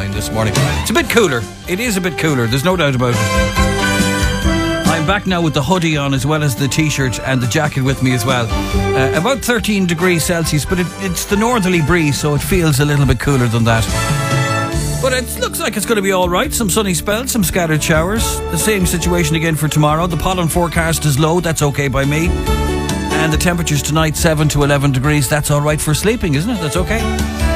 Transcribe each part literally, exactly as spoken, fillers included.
sunshine this morning. It's a bit cooler. It is a bit cooler. There's no doubt about it. I'm back now with the hoodie on as well as the t-shirt and the jacket with me as well. Uh, about thirteen degrees Celsius, but it, it's the northerly breeze, so it feels a little bit cooler than that. But it looks like it's going to be all right. Some sunny spells, some scattered showers. The same situation again for tomorrow. The pollen forecast is low. That's okay by me. And the temperatures tonight, seven to eleven degrees. That's all right for sleeping, isn't it? That's okay.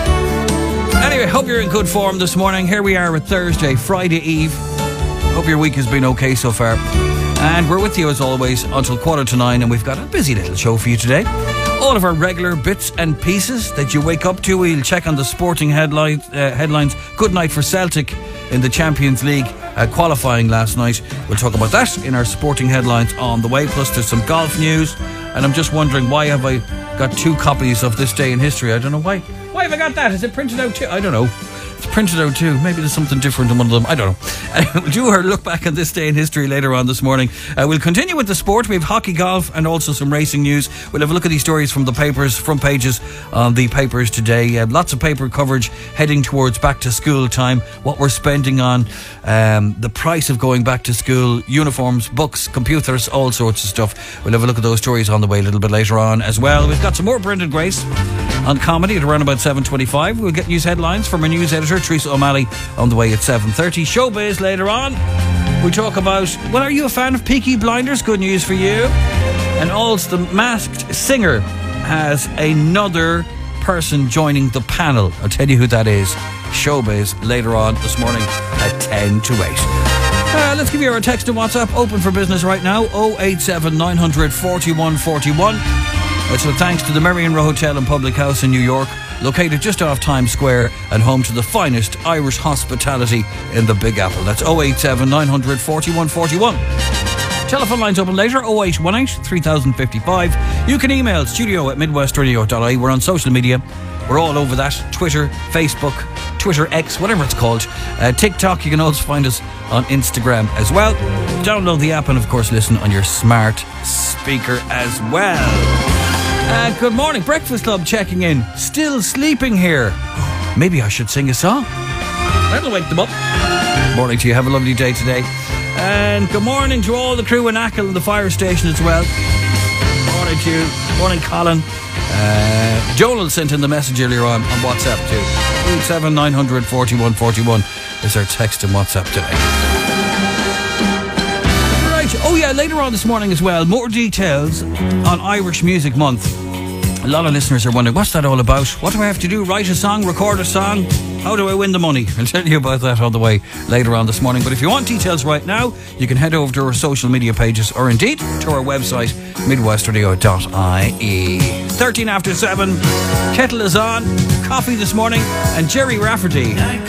Anyway, hope you're in good form this morning. Here we are at Thursday, Friday Eve. Hope your week has been okay so far. And we're with you as always until quarter to nine, and we've got a busy little show for you today. All of our regular bits and pieces that you wake up to. We'll check on the sporting headline, uh, headlines. Good night for Celtic in the Champions League uh, qualifying last night. We'll talk about that in our sporting headlines on the way. Plus there's some golf news. And I'm just wondering, why have I got two copies of This Day in History? I don't know why. Why have I got that? Is it printed out too? I don't know. It's printed out too. Maybe there's something different in one of them. I don't know. Uh, we'll do our look back on This Day in History later on this morning. Uh, we'll continue with the sport. We have hockey, golf and also some racing news. We'll have a look at these stories from the papers, front pages on the papers today. Uh, lots of paper coverage heading towards back to school time. What we're spending on, um, the price of going back to school, uniforms, books, computers, all sorts of stuff. We'll have a look at those stories on the way a little bit later on as well. We've got some more Brendan Grace on comedy at around about seven twenty-five. We'll get news headlines from our news editor Teresa O'Malley on the way at seven thirty. Showbiz later on. We talk about, well, are you a fan of Peaky Blinders? Good news for you. And also the Masked Singer has another person joining the panel. I'll tell you who that is. Showbiz later on this morning at ten to eight. Uh, let's give you our text and WhatsApp open for business right now. oh eight seven nine hundred forty-one forty-one. It's a thanks to the Merrion Row Hotel and Public House in New York, located just off Times Square and home to the finest Irish hospitality in the Big Apple. That's oh eight seven nine hundred forty-one forty-one. Telephone lines open later, oh eight one eight three thousand fifty-five. You can email studio at midwestradio dot I E. We're on social media. We're all over that. Twitter, Facebook, Twitter X, whatever it's called. Uh, TikTok, you can also find us on Instagram as well. Download the app and, of course, listen on your smart speaker as well. Uh, good morning, Breakfast Club checking in. Still sleeping here. Maybe I should sing a song. That'll wake them up. Morning to you. Have a lovely day today. And good morning to all the crew in Achill and the fire station as well. Morning to you. Morning, Colin. Uh, Joel sent in the message earlier on on WhatsApp too. eight seven nine hundred forty-one forty-one is our text and WhatsApp today. Right. Oh yeah, later on this morning as well, more details on Irish Music Month. A lot of listeners are wondering, what's that all about? What do I have to do? Write a song? Record a song? How do I win the money? I'll tell you about that on the way later on this morning. But if you want details right now, you can head over to our social media pages or indeed to our website, midwestradio dot I E. thirteen after seven, kettle is on, coffee this morning, and Jerry Rafferty.